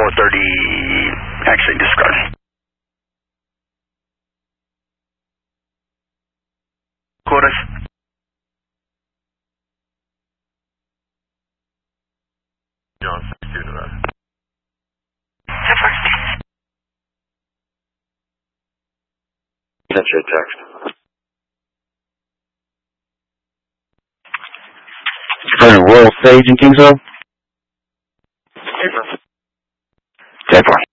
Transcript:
430, actually discard. Quotas. John, 62 Nevada. That's your text. Royal Sage in Kingsville? 10-4.